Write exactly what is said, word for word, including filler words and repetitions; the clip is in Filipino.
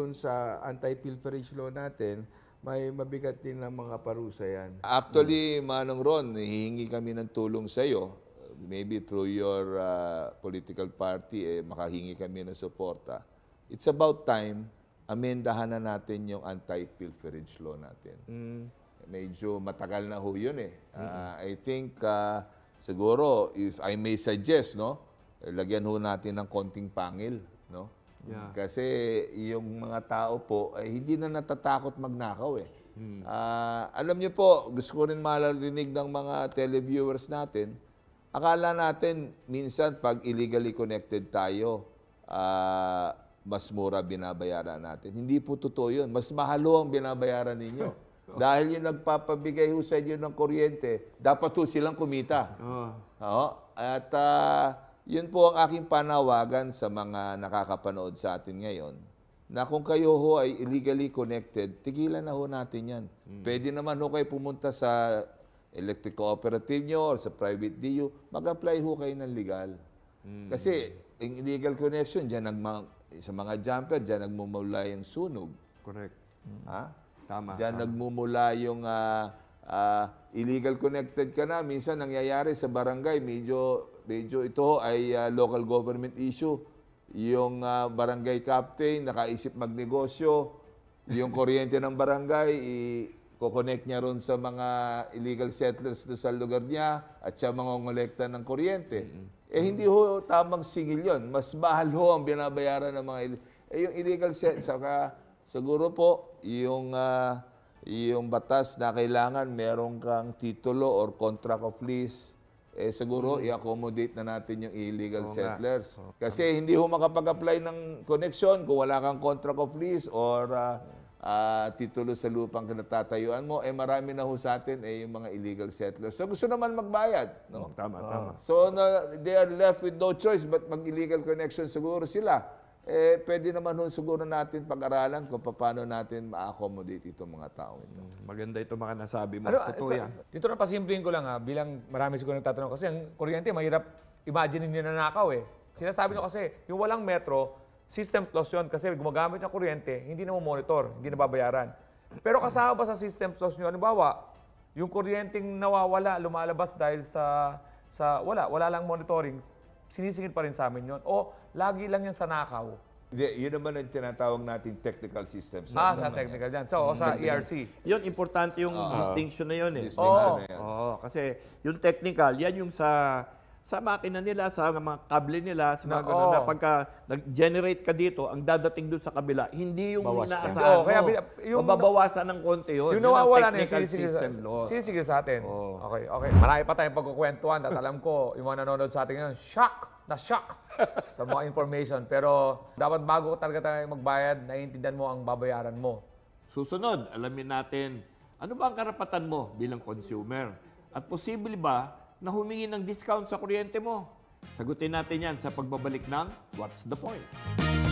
doon sa anti-pilferage law natin, may mabigat din ng mga parusa yan. Actually, Manong Ron, hihingi kami ng tulong sa iyo. Maybe through your uh, political party, eh, makahingi kami ng suporta. It's about time, amendahan na natin yung anti-pilferage law natin. Mm. Medyo matagal na ho yun eh. Uh, I think, uh, siguro, if I may suggest, no, lagyan ho natin ng konting pangil, no? Yeah. Kasi yung mga tao po ay hindi na natatakot magnakaw eh. Hmm. Uh, alam niyo po, gusto ko rin malarinig ng mga televiewers natin, akala natin minsan pag illegally connected tayo, uh, mas mura binabayaran natin. Hindi po totoo yun. Mas mahal ho ang binabayaran ninyo. Dahil yung nagpapabigay ho sa inyo ng kuryente, dapat ho silang kumita. Oh. Oo. At uh, yun po ang aking panawagan sa mga nakakapanood sa atin ngayon, na kung kayo ho ay illegally connected, tigilan na ho natin yan. Mm. Pwede naman ho kayo pumunta sa electric cooperative nyo or sa private D U, mag-apply ho kayo ng legal. Mm. Kasi yung illegal connection, dyan nagma, sa mga jumper, dyan nagmumula yung sunog. Correct. Mm. Ha? Tama. Dyan tama. nagmumula yung uh, uh, illegal connected ka na. Minsan nangyayari sa barangay, medyo Medyo ito ay uh, local government issue. Yung uh, barangay captain, nakaisip magnegosyo. Yung kuryente ng barangay, i-connect niya ron sa mga illegal settlers do sa lugar niya at siya mangongolekta ng kuryente. Mm-hmm. Eh hindi ho tamang singil yon. Mas mahal ho ang binabayaran ng mga eh, yung illegal set. Saka siguro po, yung, uh, yung batas na kailangan meron kang titulo or contract of lease, eh siguro hmm. i-accommodate na natin yung illegal Oo settlers. nga. Kasi hindi ho makapag-apply ng connection kung wala kang contract of lease or uh, uh, titulo sa lupang kinatatayuan mo, eh marami na ho sa atin eh yung mga illegal settlers. So gusto naman magbayad. No? Oh, tama, tama. So na, they are left with no choice but mag-illegal connection siguro sila. Eh, pwede naman ho siguro natin pag-aralan kung paano natin ma-accommodate itong mga tao ito. Maganda ito mga nasabi mo. Ano, Totoo so, yan. dito na pasimplihin ko lang ha, bilang marami siguro nagtatanong kasi ang kuryente, mahirap imagine niyo na nakaw eh. Sinasabi nyo kasi, yung walang metro, system loss yun kasi gumagamit ng kuryente, hindi na mo monitor, hindi na babayaran. Pero kasama ba sa system loss nyo, halimbawa, yung kuryenteng nawawala, lumalabas dahil sa, sa wala, wala lang monitoring, sinisingil pa rin sa amin yun. O lagi lang yan sa nakaw. Hindi, yun naman ang tinatawag nating technical systems. Ah, sa technical yan. So, o sa E R C. Yun, importante yung Oo. distinction na yun eh. Distinction Oo. na yan. Oo, kasi yung technical, yan yung sa sa makina nila, sa mga kable nila, sa mga Na- ganun, na oo. pagka nag-generate ka dito, ang dadating doon sa kabila, hindi yung Bawas inaasahan Oo, mo. kaya bin- yung- Mababawasan ng konti yun. Yung Yun ang nawawala na yung technical sinisigil sa, system loss. sinisigil sa atin. Oo. Okay, okay. Marami pa tayong pagkukwentuhan at alam ko, yung mga nanonood sa atin ngayon, shock na shock sa mga information. Pero dapat bago talaga tayo magbayad, naiintindihan mo ang babayaran mo. Susunod, alamin natin, ano ba ang karapatan mo bilang consumer? At posible ba na humingi ng discount sa kuryente mo? Sagutin natin yan sa pagbabalik ng What's the Point?